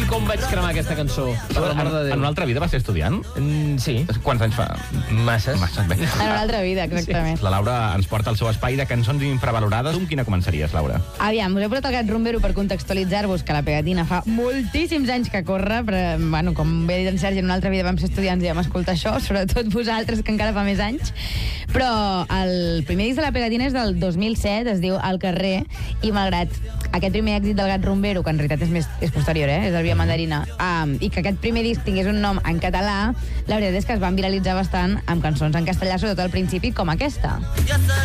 com vaig cremar aquesta cançó. Per l'amor de Déu. En una altra vida vas ser estudiant? Sí. Quants anys fa? Masses. Bé. En una altra vida, exactament. La Laura ens porta al seu espai de cançons infravalorades. Tu amb quina començaries, Laura? Aviam, us he portat el Gat Rumbero per contextualitzar-vos que la pegatina fa moltíssims anys que corre, però, bueno, com bé dit en Sergi, en una altra vida vam ser estudiants i vam escoltar això, sobretot vosaltres, que encara fa més anys. Però el primer disc de la pegatina és del 2007, es diu Al carrer, i malgrat aquest primer èxit del Gat Rumbero, que en realitat és posterior, és el Via Mandarina, i que aquest primer disc tingués un nom en català, la veritat és que es van viralitzar bastant amb cançons en castellà, sobretot al principi, com aquesta.